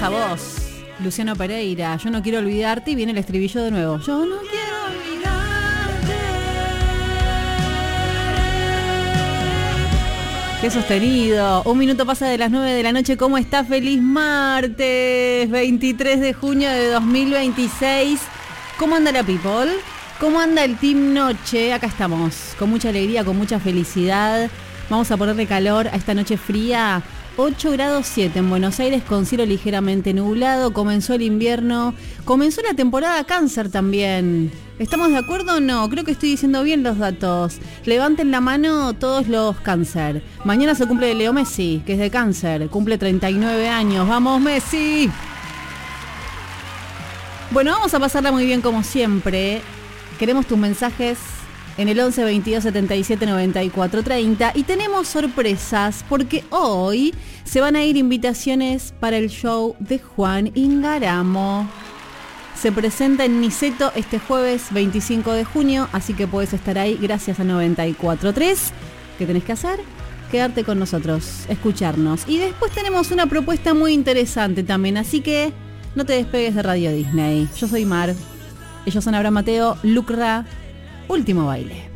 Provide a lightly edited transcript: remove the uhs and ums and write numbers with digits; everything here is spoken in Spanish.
hermosa voz. Luciano Pereira, yo no quiero olvidarte, y viene el estribillo de nuevo. Yo no quiero olvidarte. Qué sostenido. 1 minuto pasa de las 9 de la noche. ¿Cómo está? Feliz martes, 23 de junio de 2026. ¿Cómo anda la people? ¿Cómo anda el Team Noche? Acá estamos, con mucha alegría, con mucha felicidad. Vamos a ponerle calor a esta noche fría. 8 grados 7 en Buenos Aires, con cielo ligeramente nublado. Comenzó el invierno, comenzó la temporada Cáncer también. ¿Estamos de acuerdo o no? Creo que estoy diciendo bien los datos. Levanten la mano todos los Cáncer. Mañana se cumple Leo Messi, que es de Cáncer, cumple 39 años. ¡Vamos, Messi! Bueno, vamos a pasarla muy bien como siempre. Queremos tus mensajes en el 11 22 77 94 30 y tenemos sorpresas porque hoy se van a ir invitaciones para el show de Juan Ingaramo. Se presenta en Niceto este jueves 25 de junio, así que puedes estar ahí gracias a 94.3. ¿Qué tenés que hacer? Quedarte con nosotros, escucharnos. Y después tenemos una propuesta muy interesante también, así que no te despegues de Radio Disney. Yo soy Mar. Ellos son Abraham Mateo, Lucra, Último Baile.